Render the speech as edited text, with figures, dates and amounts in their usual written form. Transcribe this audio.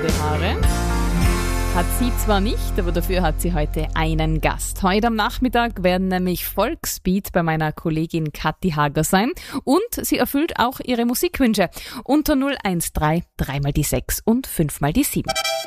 Haare. Hat sie zwar nicht, aber dafür hat sie heute einen Gast. Heute am Nachmittag werden nämlich Volksbeat bei meiner Kollegin Kathi Hager sein und sie erfüllt auch ihre Musikwünsche unter 013 3 mal die 6 und 5 mal die 7.